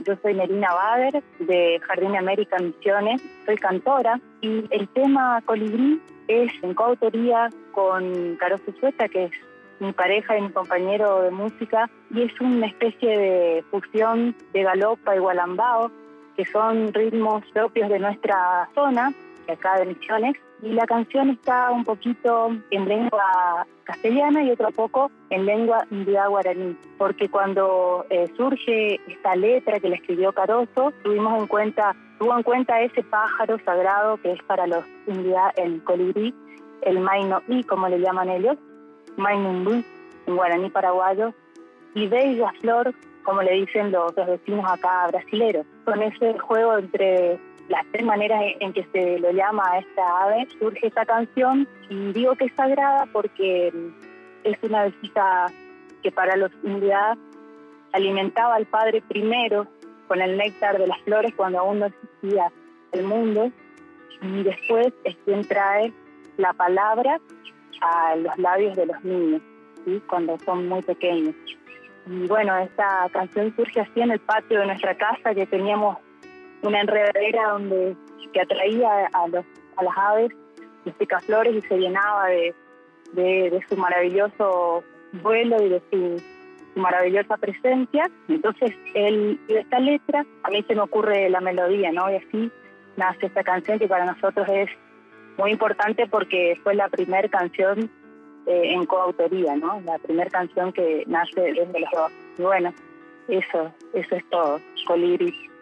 Yo soy Melina Bader, de Jardín América Misiones, soy cantora y el tema Colibrí es en coautoría con Caroso Sueta, que es mi pareja y mi compañero de música, y es una especie de fusión de galopa y gualambao, que son ritmos propios de nuestra zona, de acá de Misiones, y la canción está un poquito en lengua castellana y otro poco en lengua india guaraní, porque cuando surge esta letra que la escribió Caroso, tuvo en cuenta ese pájaro sagrado que es para los india el colibrí, el mainoí, como le llaman ellos, mainumbu, en guaraní paraguayo, y bella flor, como le dicen los vecinos acá brasileros. Con ese juego entre las tres maneras en que se lo llama a esta ave, surge esta canción, y digo que es sagrada porque es una avecita que para los indios alimentaba al Padre primero con el néctar de las flores cuando aún no existía el mundo, y después es quien trae la palabra a los labios de los niños, ¿sí? Cuando son muy pequeños. Y bueno, esta canción surge así en el patio de nuestra casa, que teníamos una enredadera que atraía a las aves, los picaflores, y se llenaba de su maravilloso vuelo y de su maravillosa presencia. Entonces, de esta letra, a mí se me ocurre la melodía, ¿no? Y así nace esta canción, que para nosotros es muy importante porque fue la primera canción en coautoría, ¿no? La primera canción que nace desde los dos. Y bueno, eso es todo. Colibrí.